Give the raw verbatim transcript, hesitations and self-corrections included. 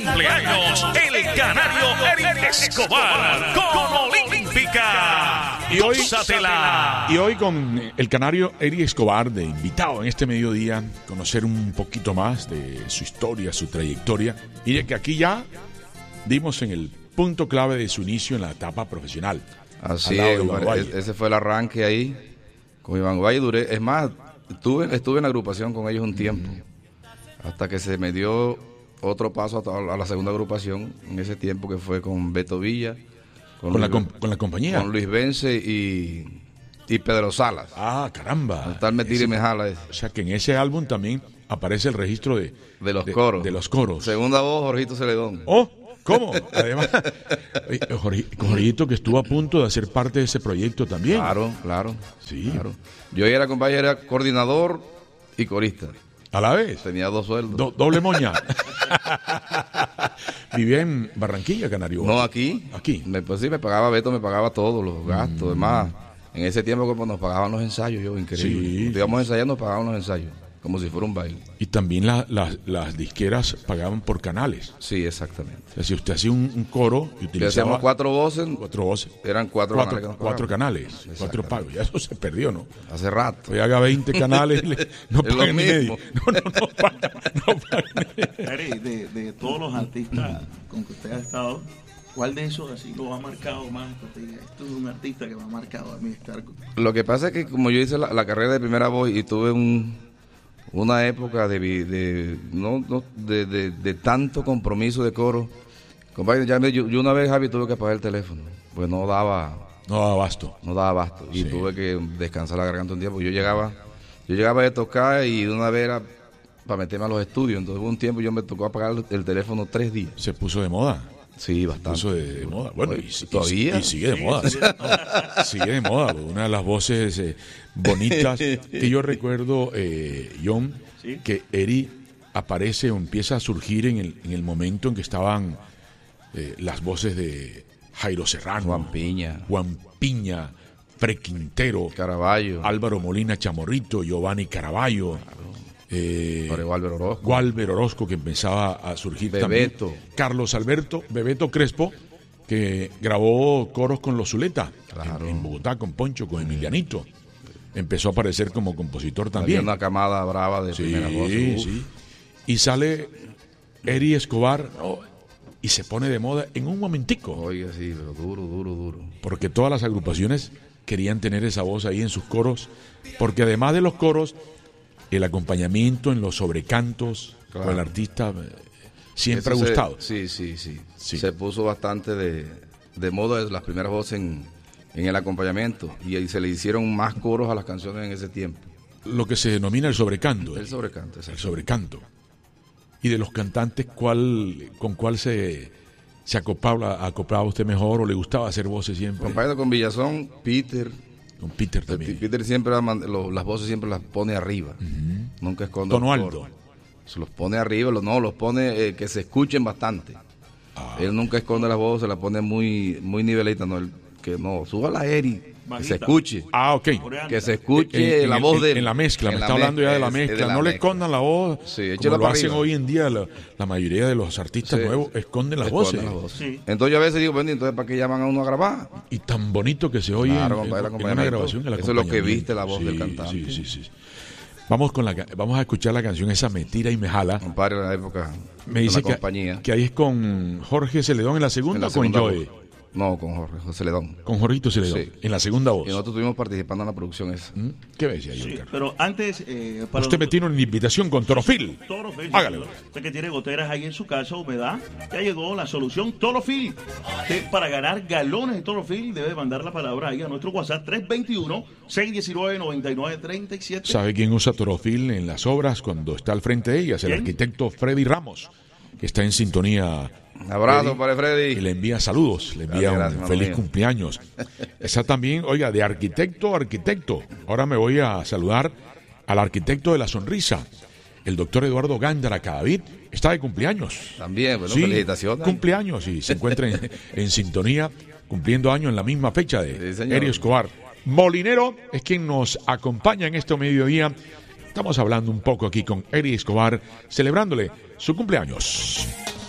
Cumpleaños el canario Eric Escobar con Olímpica. Y hoy, Gózatela. y hoy con el canario Eric Escobar de invitado en este mediodía, conocer un poquito más de su historia, su trayectoria, y de que aquí ya dimos en el punto clave de su inicio en la etapa profesional. Así es, e- ese fue el arranque ahí con Iván Valle. Duré, es más, estuve, estuve en la agrupación con ellos un tiempo, mm. hasta que se me dio otro paso a, a la segunda agrupación en ese tiempo, que fue con Beto Villa, con, con, la, com- con la compañía, con Luis Vence y, y Pedro Salas. Ah, caramba. Tal me tira y me jala ese. O sea que en ese álbum también aparece el registro de, de los de, coros. De los coros. Segunda voz, Jorgito Celedón. Oh, ¿cómo? Además, Jorge, Jorgito, que estuvo a punto de hacer parte de ese proyecto también. Claro, claro. Sí. Claro. Yo era, compañero, era coordinador y corista. ¿A la vez? Tenía dos sueldos. Do, doble moña. ¿Vivía en Barranquilla, Canario? No, aquí. Aquí. Me, pues sí, me pagaba Beto, me pagaba todos los gastos. Mm. Además, en ese tiempo como nos pagaban los ensayos, yo, increíble. Sí. Cuando íbamos a ensayar, nos pagaban los ensayos, como si fuera un baile. Y también la, la, las disqueras pagaban por canales. Sí, exactamente. O sea, si usted hacía un, un coro y utilizaba... hacíamos cuatro voces. Cuatro voces. Eran cuatro, cuatro canales. Cuatro canales, cuatro pagos. Ya eso se perdió, ¿no? Hace rato. Hoy haga veinte canales, le, no pagan ni medio. No, no, no pagan. No pagan. De, de todos los artistas con que usted ha estado, ¿cuál de esos así lo ha marcado más? Esto es un artista que me ha marcado a mí estar con... Lo que pasa es que como yo hice la, la carrera de primera voz y tuve un... una época de, de no, no de, de, de tanto compromiso de coro, compadre, ya me, yo, yo una vez, Javi, tuve que apagar el teléfono, pues no daba no daba abasto no daba abasto y sí. tuve que descansar la garganta un tiempo. Yo llegaba yo llegaba de tocar y de una vez era para meterme a los estudios, entonces hubo un tiempo yo me tocó apagar el teléfono tres días. Se puso de moda. Sí, bastante. Se puso de, de moda. Bueno, y, y, todavía. Y, y sigue de moda. No, sigue de moda. Una de las voces eh, bonitas que yo recuerdo, eh, John, ¿sí? Que Eri aparece o empieza a surgir en el, en el momento en que estaban eh, las voces de Jairo Serrano, Juan Piña, Juan Piña, Fred Quintero, Caraballo, Álvaro Molina Chamorrito, Giovanni Caraballo. Claro. Eh, Gualber Orozco. Gualber Orozco, que empezaba a surgir Bebeto. También. Carlos Alberto, Bebeto Crespo, que grabó coros con los Zuleta, claro. en, en Bogotá, con Poncho, con Emilianito. Empezó a aparecer como compositor también. Había una camada brava de sí, primera voz. Sí. Y sale Eri Escobar, ¿no? Y se pone de moda en un momentico. Oiga, sí, pero duro, duro, duro. Porque todas las agrupaciones querían tener esa voz ahí en sus coros, porque además de los coros, el acompañamiento en los sobrecantos, claro, con el artista eh, siempre Eso ha gustado. Se, sí, sí, sí, sí. Se puso bastante de, de moda las primeras voces en, en el acompañamiento y, y se le hicieron más coros a las canciones en ese tiempo. Lo que se denomina el sobrecanto. El sobrecanto, el sobrecanto. Y de los cantantes, ¿cuál, ¿con cuál se, se acoplaba, acoplaba usted mejor o le gustaba hacer voces siempre? Compañero, con Villazón, Peter... Con Peter también. Peter siempre las voces siempre las pone arriba. Uh-huh. Nunca esconde. Tono alto. Se los pone arriba, los, no, los pone eh, que se escuchen bastante. Ah. Él nunca esconde las voces, las pone muy muy nivelita, no, él, que no, suba la Eri, que se escuche. Ah, ok. Que se escuche en, en, la en, voz de en, en la mezcla, en me la está hablando ya de la mezcla, de la no mezcla. Le escondan la voz. Sí, como lo hacen arriba. Hoy en día la, la mayoría de los artistas sí. nuevos esconden las esconden voces. Las voces. Sí. Entonces yo a veces digo, bueno, entonces ¿para qué llaman a uno a grabar? Y tan bonito que se oye claro, en, en, en una grabación. Eso es lo que viste la voz sí, del cantante. Sí, sí, sí. Vamos con la vamos a escuchar la canción esa Me tira y me jala. Compadre, en la época me dice de la que, compañía. Que ahí es con Jorge Celedón en la segunda, en la segunda o con Joey. No, con Jorge Celedón. Con Jorgito Celedón, sí. En la segunda voz. Y nosotros estuvimos participando en la producción esa. ¿Mm? ¿Qué me decía yo, sí, pero antes... Eh, para Usted los... me tiene una invitación con Torofil. Torofil. Hágale. Usted que tiene goteras ahí en su casa, humedad, ya llegó la solución Torofil. Usted para ganar galones de Torofil debe mandar la palabra ahí a nuestro WhatsApp tres dos uno, seis uno nueve, nueve nueve tres siete. ¿Sabe quién usa Torofil en las obras cuando está al frente de ellas? El ¿Quién? Arquitecto Freddy Ramos, que está en sintonía. Un abrazo para Freddy. Y le envía saludos, le envía gracias, un feliz mío. Cumpleaños. Está también, oiga, de arquitecto a arquitecto. Ahora me voy a saludar al arquitecto de la sonrisa, el doctor Eduardo Gándara Cadavid. Está de cumpleaños. También, bueno, sí, felicitaciones. Cumpleaños y se encuentra en, en sintonía, cumpliendo años en la misma fecha de sí, Eri Escobar. Molinero es quien nos acompaña en este mediodía. Estamos hablando un poco aquí con Eri Escobar, celebrándole su cumpleaños.